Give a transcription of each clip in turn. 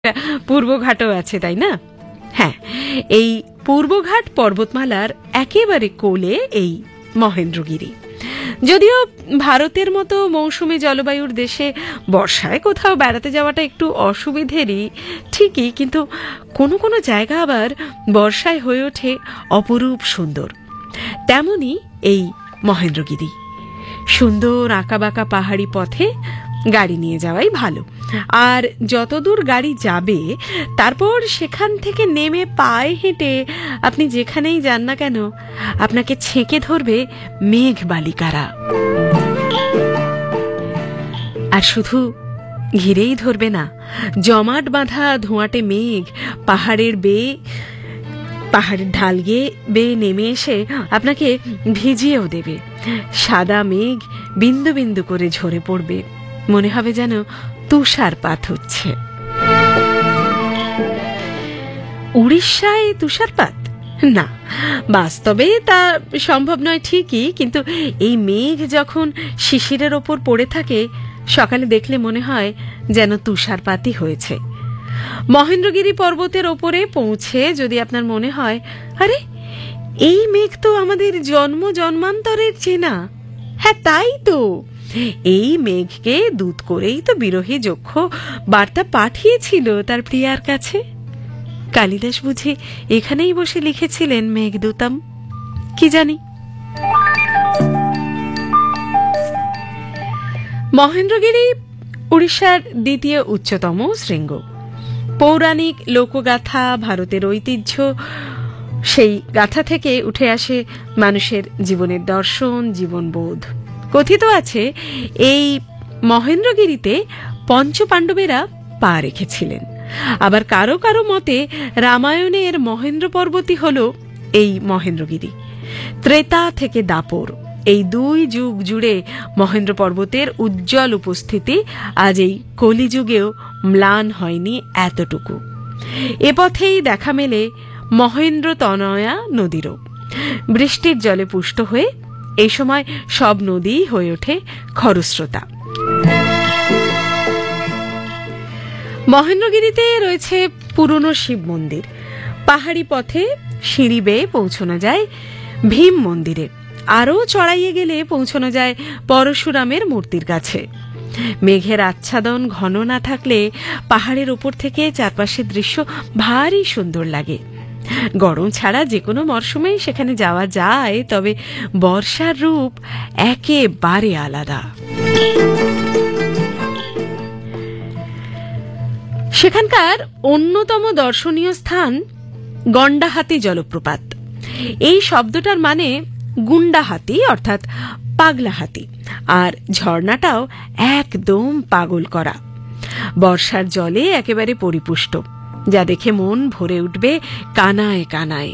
পূর্বঘাটও আছে, তাই না? হ্যাঁ, এই পূর্বঘাট পর্বতমালার একেবারে কোলে এই মহেন্দ্রগিরি। যদিও ভারতের মতো মৌসুমী জলবায়ুর দেশে বর্ষায় কোথাও বেড়াতে যাওয়াটা একটু অসুবিধেরই ঠিকই, কিন্তু কোনো কোনো জায়গা আবার বর্ষায় হয়ে ওঠে অপরূপ সুন্দর। তেমনি এই মহেন্দ্রগিরি। সুন্দর আঁকাবাঁকা পাহাড়ি পথে গাড়ি নিয়ে যাওয়াই ভালো, আর যতদূর গাড়ি যাবে তারপর সেখান থেকে নেমে পায়ে হেঁটে আপনি যেখানেই যান না কেন আপনাকে ছেঁকে ধরবে মেঘ বালিকারা। আর শুধু ঘিরেই ধরবে না, জমাট বাঁধা ধোঁয়াটে মেঘ পাহাড়ের ঢাল গিয়ে বেয়ে নেমে এসে আপনাকে ভিজিয়েও দেবে। সাদা মেঘ বিন্দু বিন্দু করে ঝরে পড়বে, মনে হবে যেন তুষারপাত হচ্ছে। উড়িষ্যায় তুষারপাত? না, বাস্তবে তা সম্ভব নয় ঠিকই, কিন্তু এই মেঘ যখন শিশিরের ওপর পড়ে থাকে সকালে দেখলে মনে হয় যেন তুষারপাতই হয়েছে। মহেন্দ্রগিরি পর্বতের ওপরে পৌঁছে যদি আপনার মনে হয়, আরে এই মেঘ তো আমাদের জন্ম জন্মান্তরের চেনা, হ্যাঁ তাই তো, এই মেঘকে দূত করেই তো বিরহী যক্ষ বার্তা পাঠিয়েছিল তার প্রিয়ার কাছে। কালিদাস বুঝি এখানেই বসে লিখেছিলেন মেঘদূতম, কি জানি। মহেন্দ্রগিরি উড়িষ্যার দ্বিতীয় উচ্চতম শৃঙ্গ। পৌরাণিক লোকগাথা, ভারতের ঐতিহ্য, সেই গাথা থেকে উঠে আসে মানুষের জীবনের দর্শন, জীবনবোধ। কথিত আছে এই মহেন্দ্রগিরিতে পঞ্চপাণ্ডবেরা পা রেখেছিলেন। আবার কারো কারো মতে রামায়ণের মহেন্দ্র পর্বতই হল এই মহেন্দ্রগিরি। ত্রেতা থেকে দাপর এই দুই যুগ জুড়ে মহেন্দ্র পর্বতের উজ্জ্বল উপস্থিতি আজ এই কলিযুগেও ম্লান হয়নি এতটুকু। এ পথেই দেখা মেলে মহেন্দ্র তনয়া নদীরও। বৃষ্টির জলে পুষ্ট হয়ে এই সময় সব নদী হয়ে ওঠে খরস্রোতা। মহেন্দ্রগিরিতে রয়েছে পুরনো শিব মন্দির। পাহাড়ি পথে সিঁড়ি বেয়ে পৌঁছানো যায় ভীম মন্দিরে, আরও চড়াইয়ে গেলে পৌঁছানো যায় পরশুরামের মূর্তির কাছে। মেঘের আচ্ছাদন ঘন না থাকলে পাহাড়ের ওপর থেকে চারপাশের দৃশ্য ভারী সুন্দর লাগে। গরম ছাড়া যে কোনো মরশুমেই সেখানে যাওয়া যায়, তবে বর্ষার রূপ একেবারে আলাদা। সেখানকার অন্যতম দর্শনীয় স্থান গন্ডাহাতি জলপ্রপাত। এই শব্দটার মানে গুন্ডা হাতি অর্থাৎ পাগলা হাতি, আর ঝর্ণাটাও একদম পাগল করা। বর্ষার জলে একেবারে পরিপুষ্ট, যা দেখে মন ভরে উঠবে কানায় কানায়।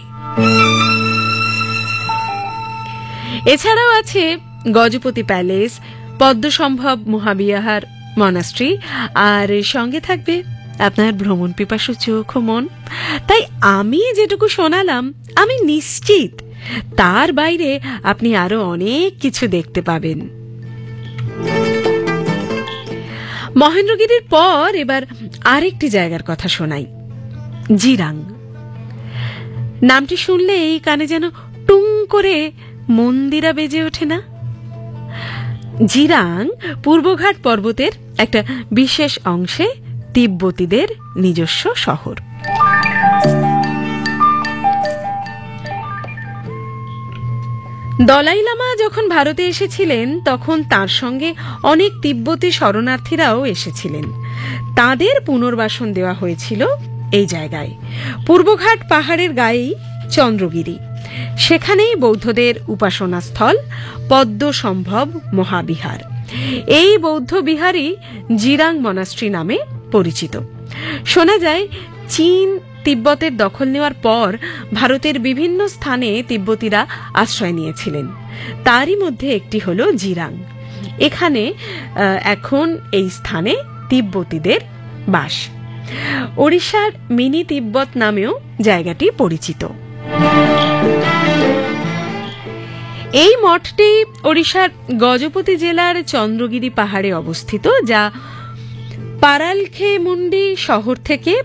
এছাড়াও আছে গজপতি প্যালেস, পদ্মসম্ভব মহাবিহার মনাস্ট্রি, আর সঙ্গে থাকবে আপনার ভ্রমণ পিপাসু চোখ ও মন। তাই আমি যেটুকু শোনালাম আমি নিশ্চিত তার বাইরে আপনি আরো অনেক কিছু দেখতে পাবেন। মহেন্দ্রগিরির পর এবার আরেকটি জায়গার কথা শোনাই, জিরাং। নামটি শুনলে এই কানে যেন টুং করে মন্দিরা বেজে ওঠে না? জিরাং পূর্বঘাট পর্বতের একটা বিশেষ অংশে তিব্বতীদের নিজস্ব শহর। দলাই লামা যখন ভারতে এসেছিলেন তখন তার সঙ্গে অনেক তিব্বতী শরণার্থীরাও এসেছিলেন। তাদের পুনর্বাসন দেওয়া হয়েছিল এই জায়গায়। পূর্বঘাট পাহাড়ের গায়েই চন্দ্রগিরি, সেখানেই বৌদ্ধদের উপাসনা স্থল পদ্মসম্ভব মহাবিহার। এই বৌদ্ধ বিহারই জিরাং মনাস্ট্রি নামে পরিচিত। শোনা যায় চীন তিব্বতের দখল নেওয়ার পর ভারতের বিভিন্ন স্থানে তিব্বতীরা আশ্রয় নিয়েছিলেন, তারই মধ্যে একটি হল জিরাং। এখানে এখন এই স্থানে তিব্বতীদের বাস। ওড়িশার মিনি তিব্বত নামেও জায়গাটি পরিচিত। এই মঠটি ওড়িশার গজপতি জেলার চন্দ্রগিরি পাহাড়ে অবস্থিত, যা পারালখে মুন্ডি শহর থেকে